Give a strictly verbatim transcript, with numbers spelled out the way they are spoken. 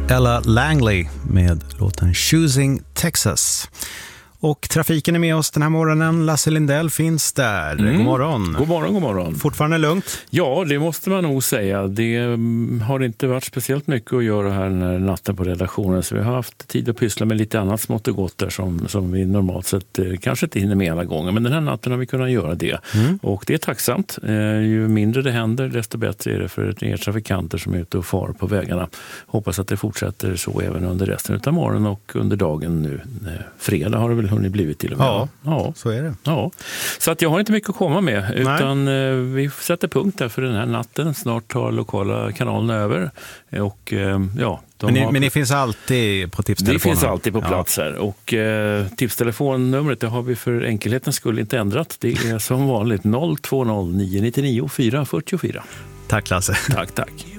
Ella Langley med låten Choosing Texas. Och trafiken är med oss den här morgonen. Lasse Lindell finns där. Mm. God morgon. God morgon, god morgon. Fortfarande lugnt? Ja, det måste man nog säga. Det har inte varit speciellt mycket att göra här när natten på redaktionen. Så vi har haft tid att pyssla med lite annat smått och gott där som, som vi normalt sett eh, kanske inte hinner med alla gånger. Men den här natten har vi kunnat göra det. Mm. Och det är tacksamt. Eh, ju mindre det händer, desto bättre är det för er trafikanter som är ute och far på vägarna. Hoppas att det fortsätter så även under resten av morgonen och under dagen nu. Eh, fredag har det väl hunnit blivit till och med. Ja, ja, så är det. Ja. Så att jag har inte mycket att komma med, utan eh, vi sätter punkt där för den här natten. Snart tar lokala kanalerna över. Och, eh, ja, de men, ni, har... men ni finns alltid på tipstelefonen? Det finns alltid på plats här. Och eh, tipstelefonnumret, det har vi för enkelhetens skull inte ändrat. Det är som vanligt noll två noll nio nio nio fyra fyra fyra. Tack Lasse. Tack, tack.